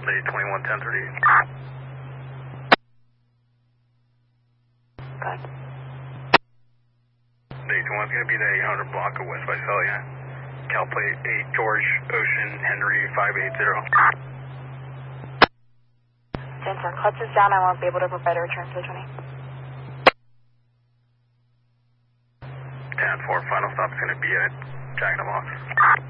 Day 21-10-38. Good. Day 21 is going to be the 800 block of West Visalia. Cal plate 8 George Ocean Henry 580. 10-4, clutch is down. I won't be able to provide a return to 20. 10-4, final stop is going to be at Jack in the Box.